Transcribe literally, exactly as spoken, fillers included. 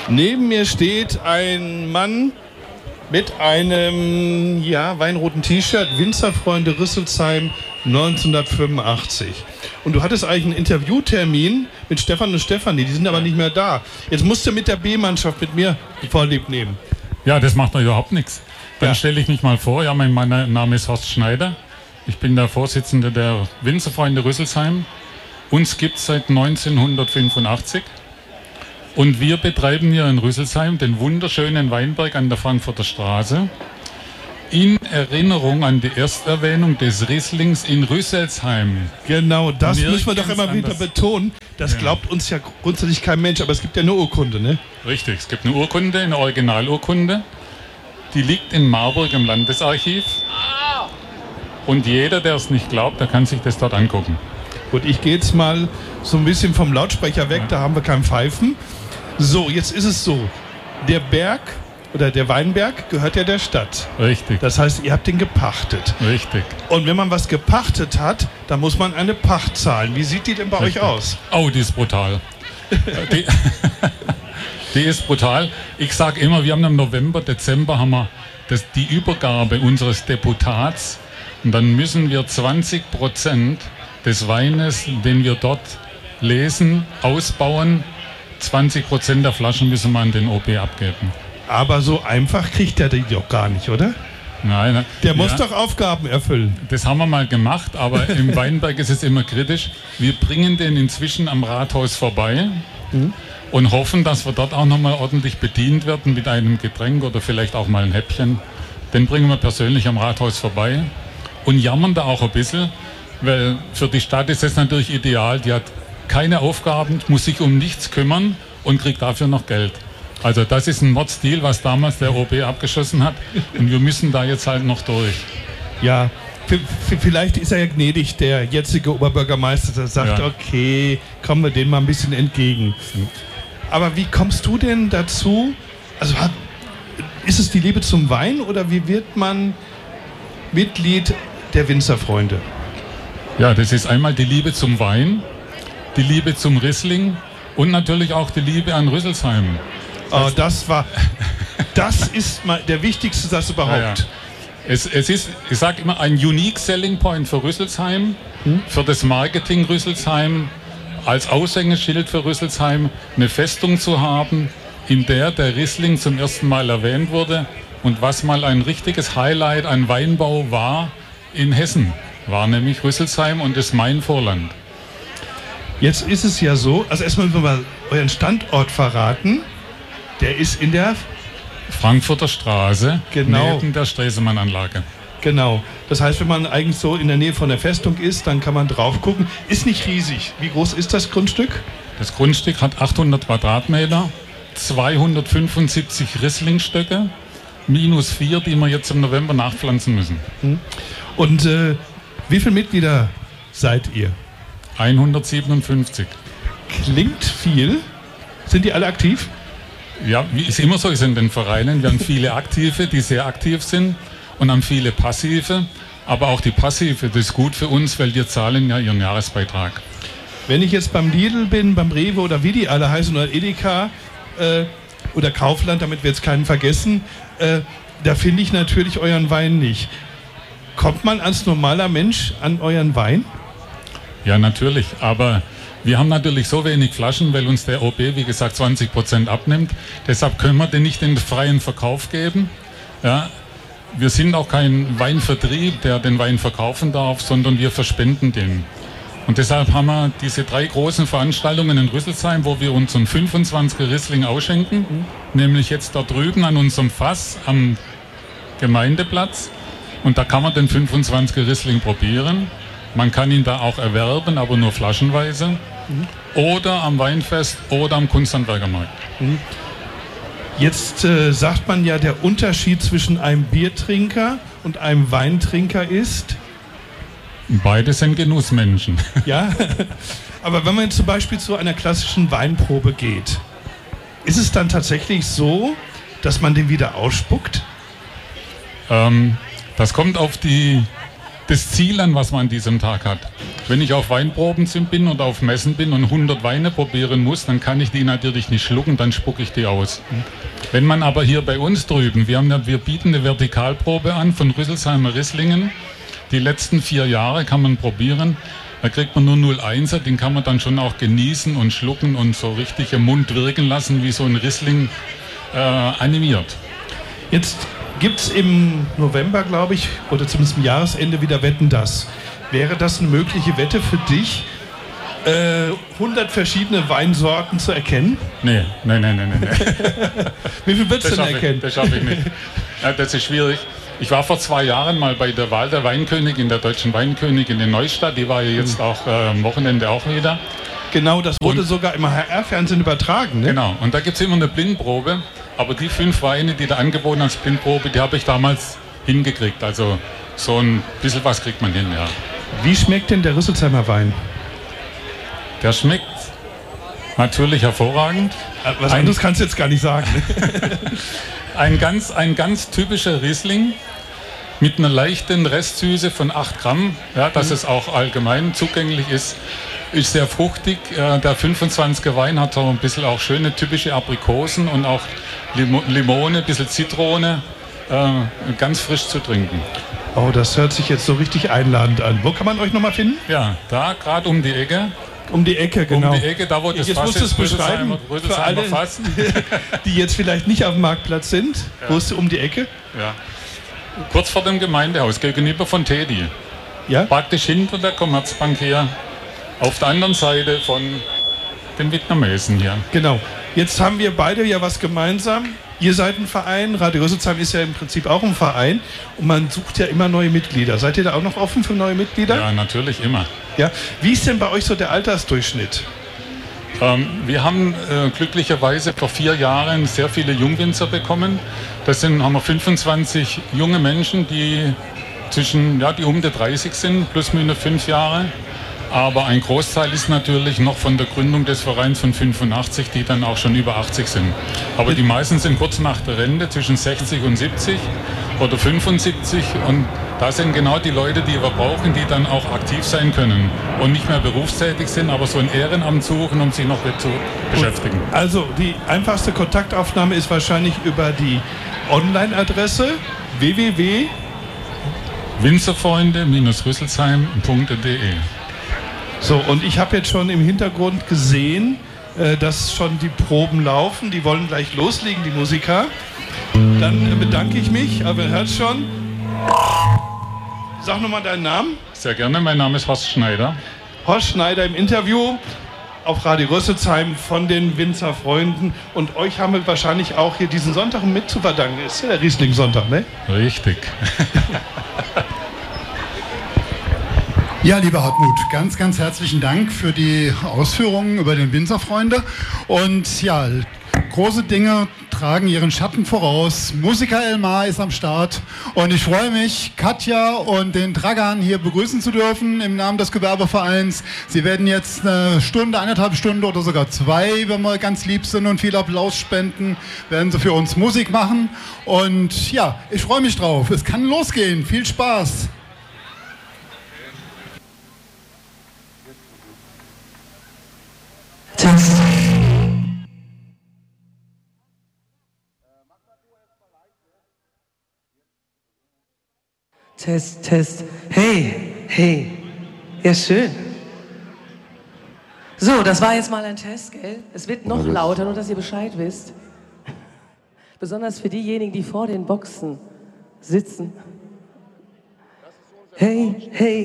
Neben mir steht ein Mann mit einem ja, weinroten T-Shirt, Winzerfreunde Rüsselsheim neunzehnhundertfünfundachtzig. Und du hattest eigentlich einen Interviewtermin mit Stefan und Stefanie, die sind aber nicht mehr da. Jetzt musst du mit der B-Mannschaft mit mir Vorlieb nehmen. Ja, das macht doch überhaupt nichts. Dann Ja. stelle ich mich mal vor. Ja, mein, mein Name ist Horst Schneider. Ich bin der Vorsitzende der Winzerfreunde Rüsselsheim. Uns gibt es seit neunzehnhundertfünfundachtzig. Und wir betreiben hier in Rüsselsheim den wunderschönen Weinberg an der Frankfurter Straße. In Erinnerung an die Ersterwähnung des Rieslings in Rüsselsheim. Genau, das Nirgends müssen wir doch immer wieder anders. betonen. Das Ja. glaubt uns ja grundsätzlich kein Mensch, aber es gibt ja eine Urkunde, ne? Richtig, es gibt eine Urkunde, eine Originalurkunde. Die liegt in Marburg im Landesarchiv. Und jeder, der es nicht glaubt, der kann sich das dort angucken. Gut, ich gehe jetzt mal so ein bisschen vom Lautsprecher weg, da haben wir kein Pfeifen. So, jetzt ist es so, der Berg oder der Weinberg gehört ja der Stadt. Richtig, Das heißt, ihr habt den gepachtet. richtig. Und wenn man was gepachtet hat, dann muss man eine Pacht zahlen. Wie sieht die denn bei Richtig. euch aus? Oh, die ist brutal. die, die ist brutal. Ich sage immer, wir haben im November, Dezember haben wir das, die Übergabe unseres Deputats. Und dann müssen wir zwanzig Prozent des Weines, den wir dort lesen, ausbauen. zwanzig Prozent der Flaschen müssen wir an den O B abgeben. Aber so einfach kriegt er die doch gar nicht, oder? Nein, nein. Der muss Ja, doch Aufgaben erfüllen. das haben wir mal gemacht, aber im Weinberg ist es immer kritisch. Wir bringen den inzwischen am Rathaus vorbei und hoffen, dass wir dort auch nochmal ordentlich bedient werden mit einem Getränk oder vielleicht auch mal ein Häppchen. Den bringen wir persönlich am Rathaus vorbei und jammern da auch ein bisschen, weil für die Stadt ist es natürlich ideal. Die hat keine Aufgaben, muss sich um nichts kümmern und kriegt dafür noch Geld. Also das ist ein Mordsdeal, was damals der O B abgeschossen hat und wir müssen da jetzt halt noch durch. Ja, v- v- vielleicht ist er ja gnädig, der jetzige Oberbürgermeister, der sagt, Ja. okay, kommen wir dem mal ein bisschen entgegen. Aber wie kommst du denn dazu? Also hat, ist es die Liebe zum Wein oder wie wird man Mitglied der Winzerfreunde? Ja, das ist einmal die Liebe zum Wein, die Liebe zum Riesling und natürlich auch die Liebe an Rüsselsheim. Oh, das war, das ist mal der wichtigste Satz überhaupt. Ja, ja. Es, es ist, ich sage immer, ein unique selling point für Rüsselsheim, für das Marketing Rüsselsheim, als Aushängeschild für Rüsselsheim, eine Festung zu haben, in der der Riesling zum ersten Mal erwähnt wurde und was mal ein richtiges Highlight an Weinbau war in Hessen, war nämlich Rüsselsheim und das Main-Vorland. Jetzt ist es ja so, also erstmal müssen wir mal euren Standort verraten. Der ist in der, Frankfurter Straße, Genau. neben der Stresemann-Anlage. genau. Das heißt, wenn man eigentlich so in der Nähe von der Festung ist, dann kann man drauf gucken. Ist nicht riesig. Wie groß ist das Grundstück? Das Grundstück hat achthundert Quadratmeter, zweihundertfünfundsiebzig Rieslingstöcke, minus vier, die wir jetzt im November nachpflanzen müssen. Und äh, wie viele Mitglieder seid ihr? hundertsiebenundfünfzig. Klingt viel. Sind die alle aktiv? Ja, wie es immer so ist in den Vereinen. Wir haben viele Aktive, die sehr aktiv sind und haben viele Passive. Aber auch die Passive, das ist gut für uns, weil wir zahlen ja ihren Jahresbeitrag. Wenn ich jetzt beim Lidl bin, beim Rewe oder wie die alle heißen, oder Edeka äh, oder Kaufland, damit wir jetzt keinen vergessen, äh, da finde ich natürlich euren Wein nicht. Kommt man als normaler Mensch an euren Wein? Ja, natürlich. Aber wir haben natürlich so wenig Flaschen, weil uns der O B, wie gesagt, zwanzig Prozent abnimmt. Deshalb können wir den nicht in den freien Verkauf geben. Ja, wir sind auch kein Weinvertrieb, der den Wein verkaufen darf, sondern wir verspenden den. Und deshalb haben wir diese drei großen Veranstaltungen in Rüsselsheim, wo wir unseren fünfundzwanziger Riesling ausschenken. Mhm. Nämlich jetzt da drüben an unserem Fass am Gemeindeplatz. Und da kann man den fünfundzwanziger Riesling probieren. Man kann ihn da auch erwerben, aber nur flaschenweise. Mhm. Oder am Weinfest oder am Kunsthandwerkermarkt. Mhm. Jetzt äh, sagt man ja, der Unterschied zwischen einem Biertrinker und einem Weintrinker ist... Beide sind Genussmenschen. Ja, aber wenn man jetzt zum Beispiel zu einer klassischen Weinprobe geht, ist es dann tatsächlich so, dass man den wieder ausspuckt? Ähm, das kommt auf die das Ziel, an was man an diesem Tag hat. Wenn ich auf Weinproben bin oder auf Messen bin und hundert Weine probieren muss, dann kann ich die natürlich nicht schlucken, dann spucke ich die aus. Wenn man aber hier bei uns drüben, wir, haben ja, wir bieten eine Vertikalprobe an von Rüsselsheimer Risslingen, die letzten vier Jahre kann man probieren, da kriegt man nur null Komma eins er, den kann man dann schon auch genießen und schlucken und so richtig im Mund wirken lassen, wie so ein Riesling äh, animiert. Jetzt gibt es im November, glaube ich, oder zumindest im Jahresende wieder Wetten, das. Wäre das eine mögliche Wette für dich, äh, hundert verschiedene Weinsorten zu erkennen? Nee, nein, nein, nein, nein. Wie viel würdest du denn erkennen? Ich, das schaffe ich nicht. Ja, das ist schwierig. Ich war vor zwei Jahren mal bei der Wahl der Weinkönigin, der deutschen Weinkönigin in Neustadt. Die war ja jetzt auch äh, am Wochenende auch wieder. Genau, das wurde und, sogar im H R-Fernsehen übertragen. Ne? Genau, und da gibt es immer eine Blindprobe. Aber die fünf Weine, die da angeboten als Blindprobe, die habe ich damals hingekriegt. Also so ein bisschen was kriegt man hin, ja. Wie schmeckt denn der Rüsselsheimer Wein? Der schmeckt natürlich hervorragend. Was ein, anderes kannst du jetzt gar nicht sagen. ein, ganz, ein ganz typischer Riesling mit einer leichten Restsüße von acht Gramm, ja, dass mhm. es auch allgemein zugänglich ist. Ist sehr fruchtig. Der fünfundzwanziger Wein hat so ein bisschen auch schöne typische Aprikosen und auch Limone, ein bisschen Zitrone. Äh, ganz frisch zu trinken. Oh, das hört sich jetzt so richtig einladend an. Wo kann man euch nochmal finden? Ja, da gerade um die Ecke. Um die Ecke, genau. Um die Ecke, da wo das jetzt Fass musst du es ist, beschreiben für alle, Fass. die jetzt vielleicht nicht auf dem Marktplatz sind. Ja. Wo ist du um die Ecke? Ja. Kurz vor dem Gemeindehaus, gegenüber von Tedi. Ja? Praktisch hinter der Commerzbank hier. Auf der anderen Seite von den Vietnamesen hier. Genau. Jetzt haben wir beide ja was gemeinsam. Ihr seid ein Verein, Radio Rüsselsheim ist ja im Prinzip auch ein Verein und man sucht ja immer neue Mitglieder. Seid ihr da auch noch offen für neue Mitglieder? Ja, natürlich, immer. Ja. Wie ist denn bei euch so der Altersdurchschnitt? Ähm, wir haben äh, glücklicherweise vor vier Jahren sehr viele Jungwinzer bekommen. Das sind, haben wir fünfundzwanzig junge Menschen, die zwischen, ja, die um die dreißig sind, plus minus fünf Jahre. Aber ein Großteil ist natürlich noch von der Gründung des Vereins von fünfundachtzig, die dann auch schon über achtzig sind. Aber die meisten sind kurz nach der Rente, zwischen sechzig und siebzig oder fünfundsiebzig. Und da sind genau die Leute, die wir brauchen, die dann auch aktiv sein können und nicht mehr berufstätig sind, aber so ein Ehrenamt suchen, um sich noch zu beschäftigen. Also die einfachste Kontaktaufnahme ist wahrscheinlich über die Online-Adresse w w w punkt winzerfreunde Rüsselsheim punkt de. So, und ich habe jetzt schon im Hintergrund gesehen, äh, dass schon die Proben laufen. Die wollen gleich loslegen, die Musiker. Dann äh, bedanke ich mich, aber ihr hört schon. Sag nochmal deinen Namen. Sehr gerne, mein Name ist Horst Schneider. Horst Schneider im Interview auf Radio Rüsselsheim von den Winzerfreunden. Und euch haben wir wahrscheinlich auch hier diesen Sonntag mit zu verdanken. Ist ja der Riesling-Sonntag, ne? Richtig. Ja, lieber Hartmut, ganz, ganz herzlichen Dank für die Ausführungen über den Winzerfreunde. Und ja, große Dinge tragen ihren Schatten voraus. Musiker Elmar ist am Start und ich freue mich, Katja und den Dragan hier begrüßen zu dürfen im Namen des Gewerbevereins. Sie werden jetzt eine Stunde, eineinhalb Stunden oder sogar zwei, wenn wir ganz lieb sind und viel Applaus spenden, werden sie für uns Musik machen. Und ja, ich freue mich drauf. Es kann losgehen. Viel Spaß. Test. Test, Test. Hey, hey. Ja, schön. So, das war jetzt mal ein Test, gell? Es wird noch lauter, nur dass ihr Bescheid wisst. Besonders für diejenigen, die vor den Boxen sitzen. Hey, hey.